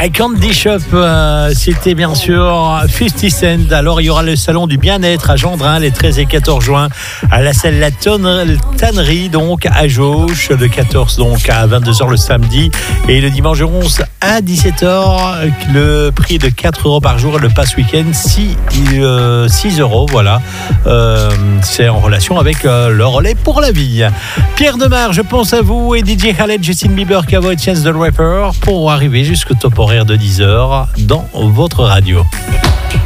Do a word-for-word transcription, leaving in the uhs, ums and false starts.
I Candy Shop, euh, c'était bien sûr cinquante Cent. Alors il y aura le salon du bien-être à Gendrin les treize et quatorze juin à la salle La Tannerie, donc à Jauche, de quatorze donc à vingt-deux heures le samedi et le dimanche onze à dix-sept heures. Le prix de quatre euros par jour et le pass week-end six, euh, six euros. Voilà, euh, c'est en relation avec euh, le relais pour la vie. Pierre Demar, je pense à vous, et D J Khaled, Justin Bieber, Cowboy Chance the Rapper pour arriver jusqu'au top horaire de dix heures dans votre radio.